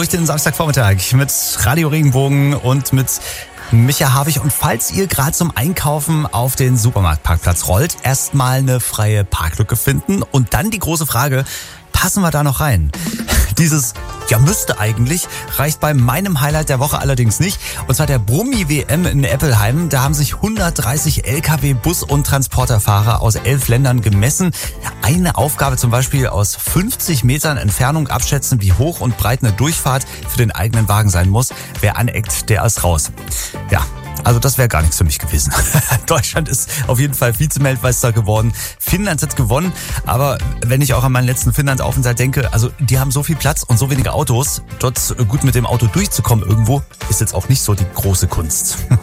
durch den Samstagvormittag mit Radio Regenbogen und mit Micha Havig. Und falls ihr gerade zum Einkaufen auf den Supermarktparkplatz rollt, erstmal eine freie Parklücke finden und dann die große Frage, passen wir da noch rein? Dieses, ja müsste eigentlich, reicht bei meinem Highlight der Woche allerdings nicht. Und zwar der Brummi-WM in Eppelheim. Da haben sich 130 LKW, Bus- und Transporterfahrer aus 11 Ländern gemessen. Eine Aufgabe zum Beispiel aus 50 Metern Entfernung abschätzen, wie hoch und breit eine Durchfahrt für den eigenen Wagen sein muss. Wer aneckt, der ist raus. Ja. Also das wäre gar nichts für mich gewesen. Deutschland ist auf jeden Fall Vize-Weltmeister geworden. Finnland hat gewonnen. Aber wenn ich auch an meinen letzten Finnland-Aufenthalt denke, also die haben so viel Platz und so wenige Autos. Dort gut mit dem Auto durchzukommen irgendwo, ist jetzt auch nicht so die große Kunst.